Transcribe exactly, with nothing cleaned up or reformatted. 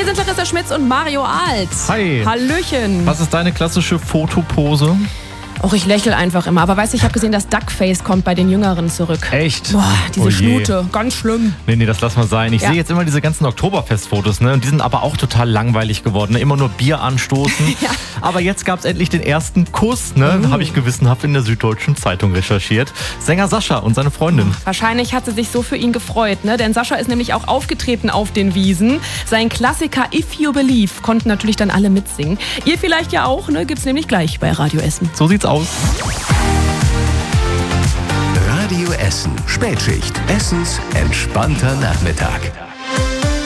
Hier sind Larissa Schmitz und Mario Alt. Hi. Hallöchen. Was ist deine klassische Fotopose? Och, ich lächle einfach immer. Aber weißt du, ich habe gesehen, das Duckface kommt bei den Jüngeren zurück. Echt? Boah, diese Oh je. Schnute. Ganz schlimm. Nee, nee, das lass mal sein. Ich Ja. sehe jetzt immer diese ganzen Oktoberfestfotos, ne? Und die sind aber auch total langweilig geworden. Ne? Immer nur Bier anstoßen. Ja. Aber jetzt gab es endlich den ersten Kuss, ne? Mhm. Habe ich gewissenhaft in der Süddeutschen Zeitung recherchiert. Sänger Sascha und seine Freundin. Wahrscheinlich hat sie sich so für ihn gefreut, ne? Denn Sascha ist nämlich auch aufgetreten auf den Wiesen. Sein Klassiker If You Believe konnten natürlich dann alle mitsingen. Ihr vielleicht ja auch, ne? Gibt's nämlich gleich bei Radio Essen. So sieht's aus. Radio Essen. Spätschicht. Essens entspannter Nachmittag.